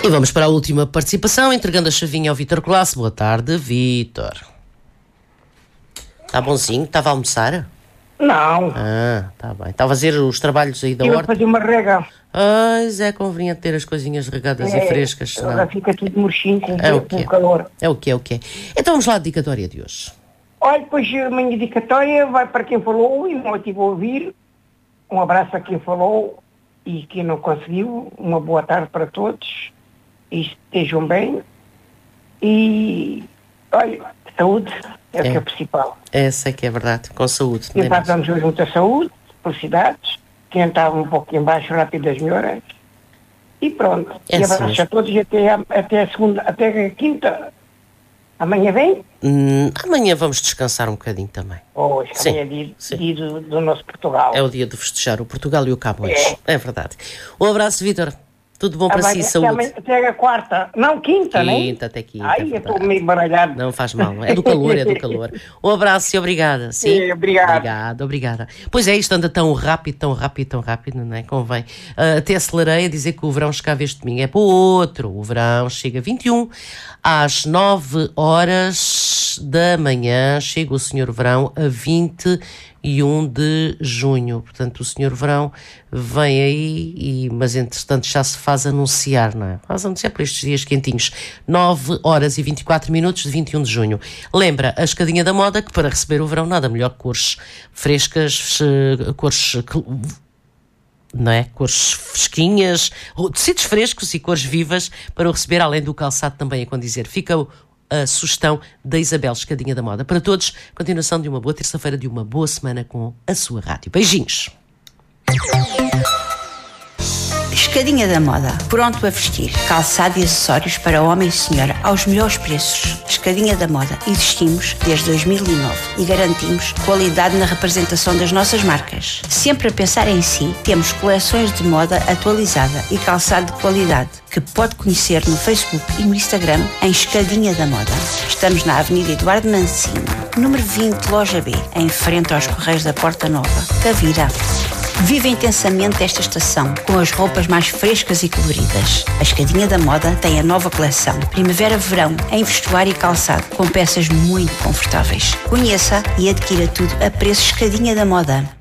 E vamos para a última participação, entregando a chavinha ao Vítor Colasso. Boa tarde, Vítor. Está bonzinho? Estava a almoçar? Não. Está bem. Está a fazer os trabalhos aí da horta? Eu fazer uma rega. É conveniente ter as coisinhas regadas e frescas, senão... Ela fica tudo murchinho com o calor. É o que é. Então vamos lá à dedicatória de hoje. Olha, pois a minha dedicatória vai para quem falou e não tive a ouvir. Um abraço a quem falou e quem não conseguiu. Uma boa tarde para todos. E estejam bem. E, olha, saúde é o que é o principal. Essa é que é verdade, com saúde. E passamos hoje muita saúde, felicidades. Quem estava um pouco em baixo, rápido das melhoras. E pronto. E abraço a todos e até a segunda, até a quinta. Amanhã vem? Amanhã vamos descansar um bocadinho também. Hoje, amanhã é dia do nosso Portugal. É o dia de festejar o Portugal e o Camões. É verdade. Um abraço, Vítor. Tudo bom para si, saúde. Até a quarta, não, quinta, né? Quinta, até quinta. Ai, eu estou meio baralhado. Não faz mal, é do calor, Um abraço e obrigada. Sim, obrigada. Pois é, isto anda tão rápido, não é? Convém. Até acelerei a dizer que o verão chegava este domingo. É para o outro. O verão chega 21 às 9 horas da manhã. Chega o Senhor Verão a 21 de junho. Portanto, o Senhor Verão vem aí, mas entretanto já se faz anunciar, não é? Faz anunciar por estes dias quentinhos. 9 horas e 24 minutos de 21 de junho. Lembra a escadinha da moda que para receber o verão nada melhor que cores frescas, cores... não é? Cores fresquinhas, tecidos frescos e cores vivas para o receber, além do calçado também a condizer. Fica a sugestão da Isabel, Escadinha da Moda. Para todos, continuação de uma boa terça-feira, de uma boa semana com a sua rádio. Beijinhos! Escadinha da Moda, pronto a vestir, calçado e acessórios para homem e senhora aos melhores preços. Escadinha da Moda, existimos desde 2009 e garantimos qualidade na representação das nossas marcas. Sempre a pensar em si, temos coleções de moda atualizada e calçado de qualidade que pode conhecer no Facebook e no Instagram em Escadinha da Moda. Estamos na Avenida Eduardo Mancini, número 20, Loja B, em frente aos Correios da Porta Nova, Cavira. Viva intensamente esta estação com as roupas mais frescas e coloridas. A Escadinha da Moda tem a nova coleção Primavera-Verão em vestuário e calçado com peças muito confortáveis. Conheça e adquira tudo a preço Escadinha da Moda.